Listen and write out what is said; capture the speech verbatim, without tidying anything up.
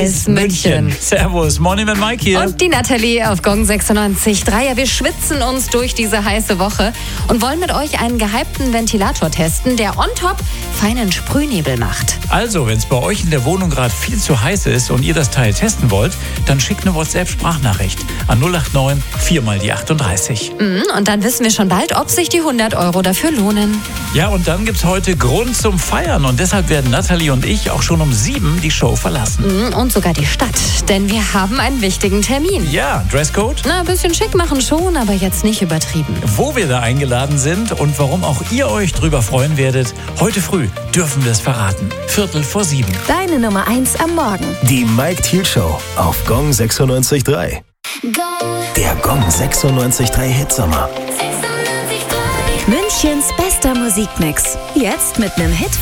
Heiß München. Servus, Morning mit Mike hier. Und die Nathalie auf Gong sechsundneunzig Komma drei. Ja, wir schwitzen uns durch diese heiße Woche und wollen mit euch einen gehypten Ventilator testen, der on top feinen Sprühnebel macht. Also, wenn es bei euch in der Wohnung gerade viel zu heiß ist und ihr das Teil testen wollt, dann schickt eine WhatsApp-Sprachnachricht an null acht neun vier mal die achtunddreißig. Mhm, und dann wissen wir schon bald, ob sich die hundert Euro dafür lohnen. Ja, und dann gibt's heute Grund zum Feiern und deshalb werden Nathalie und ich auch schon um sieben die Show verlassen. Mhm, und sogar die Stadt, denn wir haben einen wichtigen Termin. Ja, Dresscode? Na, ein bisschen schick machen schon, aber jetzt nicht übertrieben. Wo wir da eingeladen sind und warum auch ihr euch drüber freuen werdet, heute früh dürfen wir es verraten. Viertel vor sieben. Deine Nummer eins am Morgen. Die Mike Thiel Show auf Gong sechsundneunzig Komma drei. Der Gong sechsundneunzig Komma drei Hitsommer. Münchens bester Musikmix. Jetzt mit einem Hit